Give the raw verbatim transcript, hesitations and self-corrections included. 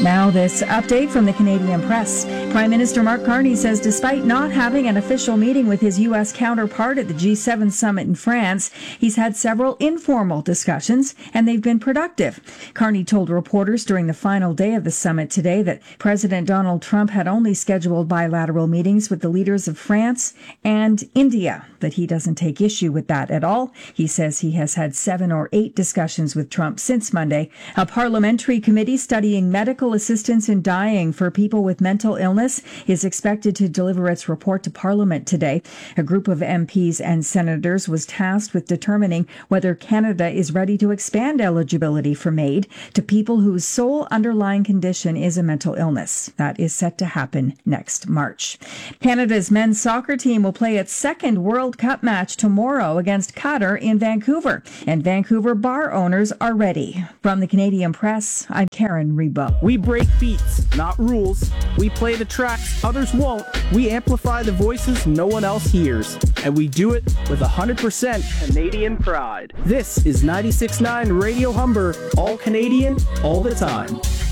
Now this update from the Canadian Press. Prime Minister Mark Carney says despite not having an official meeting with his U S counterpart at the G seven summit in France, he's had several informal discussions and they've been productive. Carney told reporters during the final day of the summit today that President Donald Trump had only scheduled bilateral meetings with the leaders of France and India, but he doesn't take issue with that at all. He says he has had seven or eight discussions with Trump since Monday. A parliamentary committee studying medical assistance in dying for people with mental illness is expected to deliver its report to Parliament today. A group of M Ps and senators was tasked with determining whether Canada is ready to expand eligibility for MAID to people whose sole underlying condition is a mental illness. That is set to happen next March. Canada's men's soccer team will play its second World Cup match tomorrow against Qatar in Vancouver, and Vancouver bar owners are ready. From the Canadian Press, I'm Karen Rebo. We break beats, not rules. We play the tracks others won't. We amplify the voices no one else hears. And we do it with one hundred percent Canadian pride. This is ninety-six point nine Radio Humber, all Canadian, all the time.